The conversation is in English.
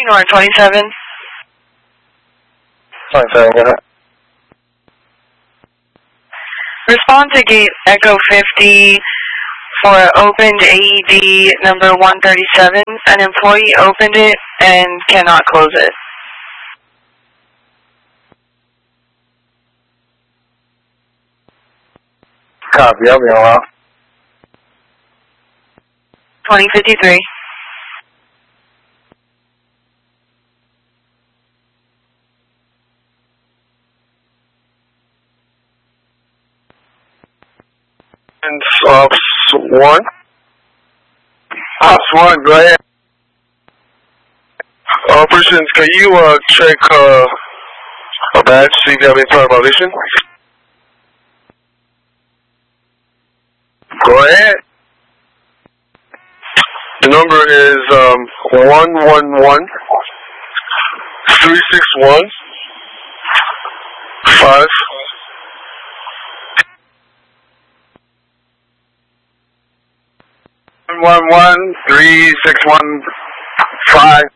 North 27. 27, get it. Respond to gate Echo 50 for opened AED number 137. An employee opened it and cannot close it. Copy, I'll be on off. 2053. And Ops 1. Ops 1, go ahead. Operations, can you check a badge, see if you have any prior violation? Go ahead. The number is 111 361 5. 111 361 5.